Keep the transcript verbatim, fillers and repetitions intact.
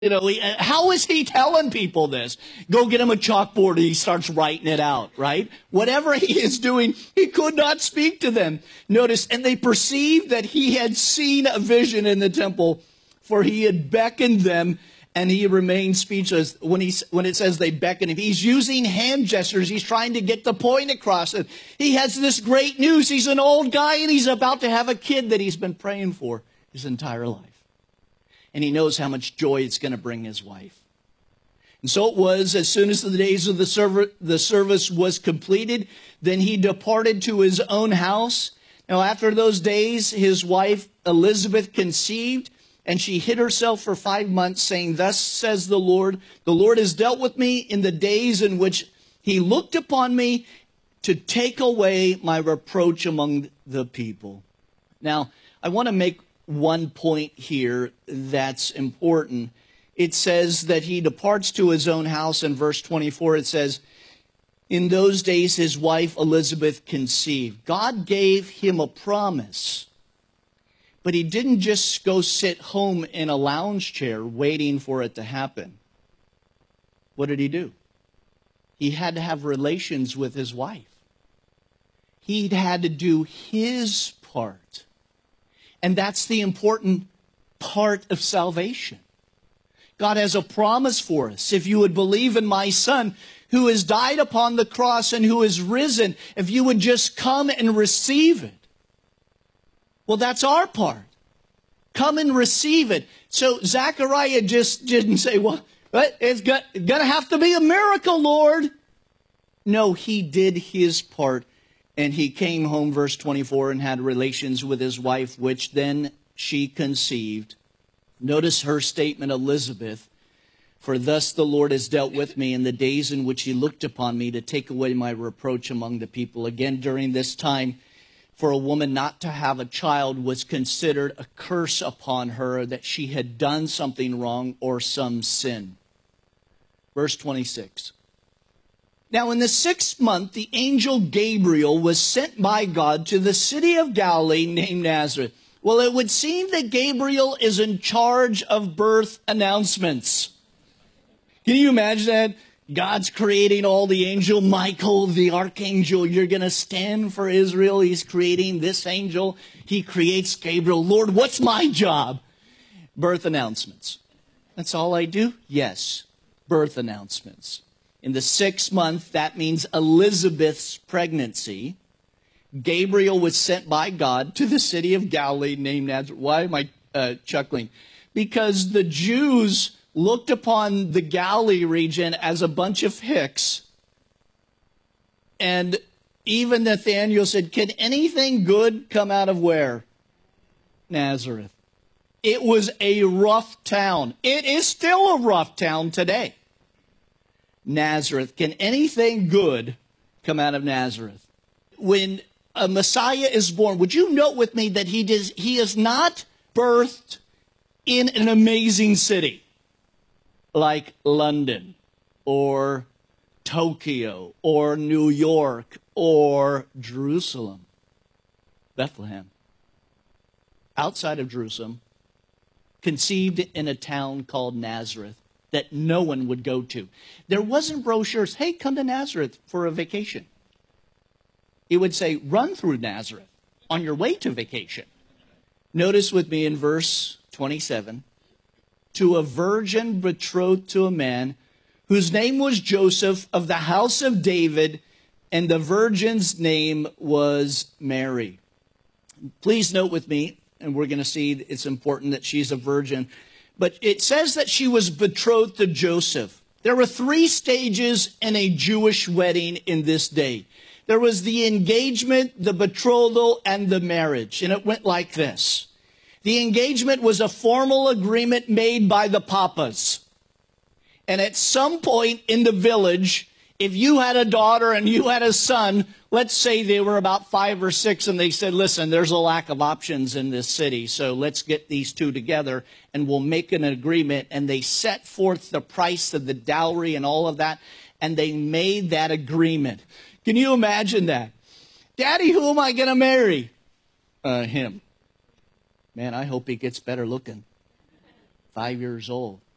You know, he, how is he telling people this? Go get him a chalkboard and he starts writing it out, right? Whatever he is doing, he could not speak to them. Notice, and they perceived that he had seen a vision in the temple, for he had beckoned them and he remained speechless. When, he, when it says they beckon him, he's using hand gestures. He's trying to get the point across. And he has this great news. He's an old guy and he's about to have a kid that he's been praying for his entire life. And he knows how much joy it's going to bring his wife. And so it was, as soon as the days of the, serv the service was completed, then he departed to his own house. Now, after those days, his wife Elizabeth conceived, and she hid herself for five months, saying, "Thus says the Lord, the Lord has dealt with me in the days in which he looked upon me to take away my reproach among the people." Now, I want to make one point here that's important. It says that he departs to his own house. In verse twenty-four, it says, in those days his wife Elizabeth conceived. God gave him a promise, but he didn't just go sit home in a lounge chair waiting for it to happen. What did he do? He had to have relations with his wife. He had to do his part. And that's the important part of salvation. God has a promise for us. If you would believe in my Son, who has died upon the cross and who is risen, if you would just come and receive it. Well, that's our part. Come and receive it. So Zechariah just didn't say, well, it's going to have to be a miracle, Lord. No, he did his part. And he came home, verse twenty-four, and had relations with his wife, which then she conceived. Notice her statement, Elizabeth. For thus the Lord has dealt with me in the days in which he looked upon me to take away my reproach among the people. Again, during this time, for a woman not to have a child was considered a curse upon her, that she had done something wrong or some sin. Verse twenty-six. Now, in the sixth month, the angel Gabriel was sent by God to the city of Galilee named Nazareth. Well, it would seem that Gabriel is in charge of birth announcements. Can you imagine that? God's creating all the angel. Michael, the archangel, you're going to stand for Israel. He's creating this angel. He creates Gabriel. Lord, what's my job? Birth announcements. That's all I do? Yes, birth announcements. In the sixth month, that means Elizabeth's pregnancy, Gabriel was sent by God to the city of Galilee named Nazareth. Why am I uh, chuckling? Because the Jews looked upon the Galilee region as a bunch of hicks. And even Nathanael said, can anything good come out of where? Nazareth. It was a rough town. It is still a rough town today. Nazareth. Can anything good come out of Nazareth? When a Messiah is born, would you note with me that he does, he is not birthed in an amazing city like London or Tokyo or New York or Jerusalem, Bethlehem. Outside of Jerusalem, conceived in a town called Nazareth that no one would go to. There wasn't brochures, hey, come to Nazareth for a vacation. It would say, run through Nazareth on your way to vacation. Notice with me in verse twenty-seven, to a virgin betrothed to a man whose name was Joseph of the house of David, and the virgin's name was Mary. Please note with me, and we're going to see it's important that she's a virgin, but it says that she was betrothed to Joseph. There were three stages in a Jewish wedding in this day. There was the engagement, the betrothal, and the marriage. And it went like this. The engagement was a formal agreement made by the papas. And at some point in the village, if you had a daughter and you had a son, let's say they were about five or six, and they said, listen, there's a lack of options in this city, so let's get these two together, and we'll make an agreement. And they set forth the price of the dowry and all of that, and they made that agreement. Can you imagine that? Daddy, who am I going to marry? Uh, him. Man, I hope he gets better looking. Five years old.